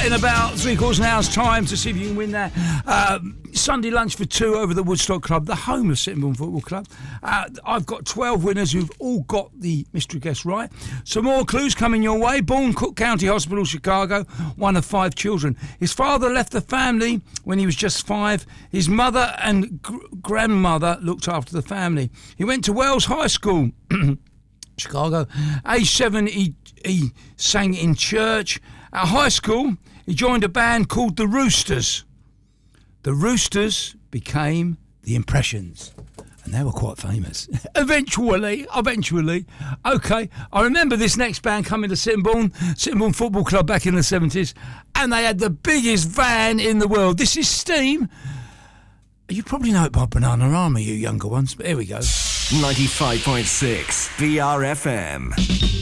in about 3/4 hour's time to see if you can win that Sunday lunch for two over the Woodstock Club, the home of Sittingbourne Football Club. I've got 12 winners who've all got the mystery guess right. Some more clues coming your way. Born Cook County Hospital, Chicago, one of 5 children. His father left the family when he was just 5. His mother and grandmother looked after the family. He went to Wells High School, Chicago. Age 7, he sang in church. At high school, he joined a band called the Roosters. The Roosters became the Impressions, and they were quite famous. Eventually. Okay, I remember this next band coming to Sittingbourne Football Club back in the 70s, and they had the biggest van in the world. This is Steam. You probably know it by Banana Rama, you younger ones, but here we go. 95.6 BRFM.